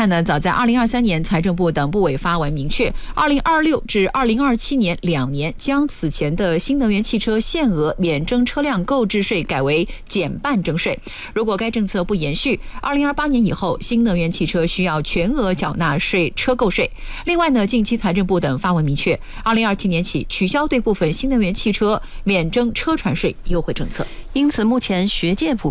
看呢，早在2023年，财政部等部委发文明确，2026至2027年2年将此前的新能源汽车限额免征车辆购置税改为减半征税。如果该政策不延续，2028年以后，新能源汽车需要全额缴纳车购税。另外呢，近期财政部等发文明确，2027年起取消对部分新能源汽车免征车船税优惠政策。 因此，目前学界普